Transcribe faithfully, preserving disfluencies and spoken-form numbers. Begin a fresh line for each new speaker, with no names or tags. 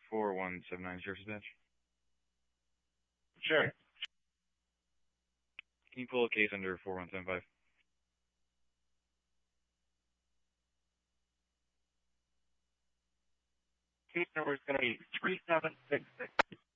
four one seven nine Sheriff's Dispatch.
Sure.
Can you pull a case under four one seven five?
Case number is going to be three seven six six.